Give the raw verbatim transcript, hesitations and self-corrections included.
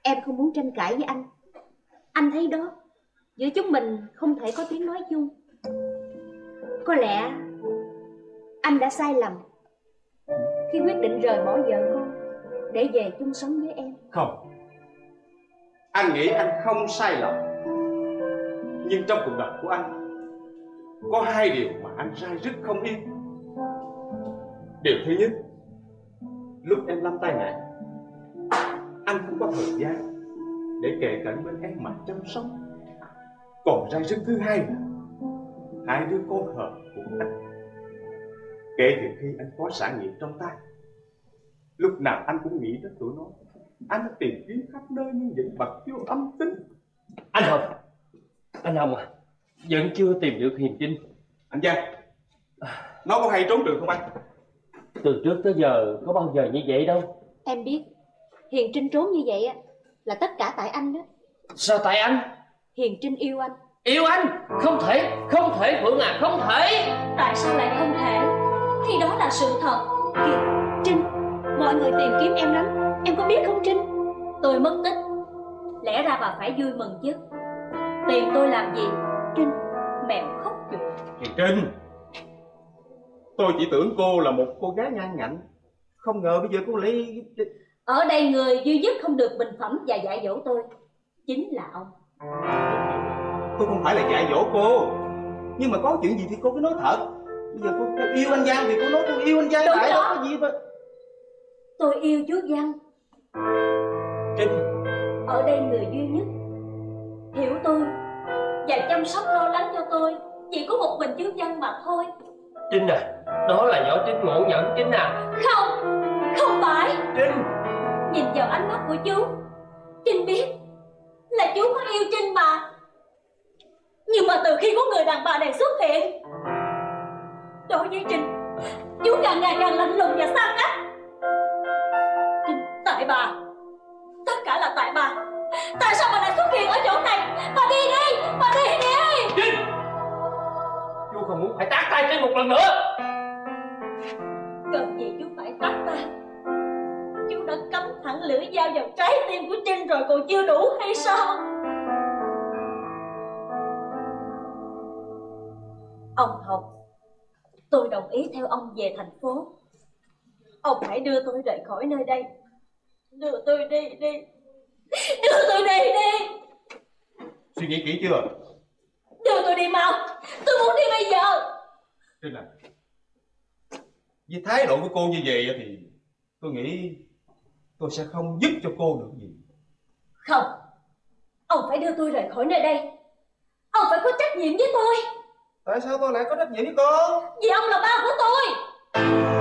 Em không muốn tranh cãi với anh. Anh thấy đó, giữa chúng mình không thể có tiếng nói chung. Có lẽ anh đã sai lầm khi quyết định rời bỏ vợ con để về chung sống với em. Không, anh nghĩ anh không sai lầm. Nhưng trong cuộc đời của anh có hai điều mà anh rai rứt không yên. Điều thứ nhất, lúc em lâm tai nạn, anh không có thời gian để kề cận bên em mà chăm sóc. Còn rai rứt thứ hai là hai đứa con hờ của anh. Kể từ khi anh có sản nghiệp trong tay, lúc nào anh cũng nghĩ đến tụi nó. Anh đã tìm kiếm khắp nơi nhưng vẫn bật vô âm tính. Anh Hồng, anh Hồng à, vẫn chưa tìm được Hiền Trinh. Anh Giang, nó có hay trốn trường không anh? Từ trước tới giờ có bao giờ như vậy đâu. Em biết Hiền Trinh trốn như vậy là tất cả tại anh đó. Sao tại anh? Hiền Trinh yêu anh. Yêu anh? Không thể, không thể Phượng à, không thể. Tại sao lại không thể? Thì đó là sự thật. Kìa, Trinh, mọi người tìm kiếm em lắm. Em có biết không Trinh? Tôi mất tích, lẽ ra bà phải vui mừng chứ. Tìm tôi làm gì? Trinh, mẹ khóc giùm. Hiền Trinh, tôi chỉ tưởng cô là một cô gái ngang ngạnh, không ngờ bây giờ cô lấy... Ở đây người duy nhất không được bình phẩm và dạy dỗ tôi chính là ông. Tôi không phải là dạy dỗ cô, nhưng mà có chuyện gì thì cô cứ nói thật. Bây giờ cô, cô yêu anh Giang thì cô nói tôi yêu anh Giang. Đúng lại đó. đâu có gì mà... Tôi yêu chú Văn. Trinh, ở đây người duy nhất hiểu tôi và chăm sóc lo lắng cho tôi chỉ có một mình chú Văn mà thôi. Trinh à, đó là nhỏ Trinh ngộ nhận Trinh à. Không, không phải. Trinh, nhìn vào ánh mắt của chú, Trinh biết là chú có yêu Trinh mà. Nhưng mà từ khi có người đàn bà này xuất hiện, đối với Trinh, chú càng ngày càng lạnh lùng và xa cách. Trinh, tại bà, tất cả là tại bà. Tại sao bà lại xuất hiện ở chỗ này? Bà đi đi, bà đi đi. Trinh, chú không muốn phải tát tay Trinh một lần nữa. Cần gì chú phải tát ta? Chú đã cắm thẳng lưỡi dao vào trái tim của Trinh rồi còn chưa đủ hay sao? Ông Hồng, tôi đồng ý theo ông về thành phố. Ông hãy đưa tôi rời khỏi nơi đây. Đưa tôi đi đi. Đưa tôi đi đi. Suy nghĩ kỹ chưa? Đưa tôi đi mau. Tôi muốn đi bây giờ. Trinh à, với thái độ của cô như vậy thì tôi nghĩ tôi sẽ không giúp cho cô được gì. Không, ông phải đưa tôi rời khỏi nơi đây. Ông phải có trách nhiệm với tôi. Tại sao tôi lại có trách nhiệm với cô? Vì ông là ba của tôi.